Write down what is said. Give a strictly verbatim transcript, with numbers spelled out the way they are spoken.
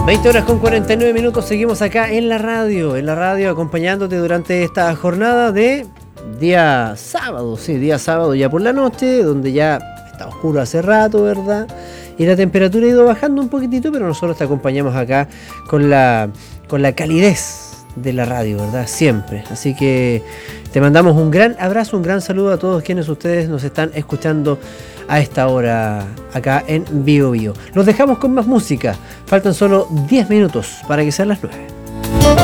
veinte horas con cuarenta y nueve minutos, seguimos acá en la radio, en la radio acompañándote durante esta jornada de día sábado, sí, día sábado ya por la noche, donde ya está oscuro hace rato, ¿verdad? Y la temperatura ha ido bajando un poquitito, pero nosotros te acompañamos acá con la, con la calidez de la radio, ¿verdad? Siempre. Así que te mandamos un gran abrazo, un gran saludo a todos quienes ustedes nos están escuchando a esta hora acá en Bio Bio. Los dejamos con más música. Faltan solo diez minutos para que sean las nueve.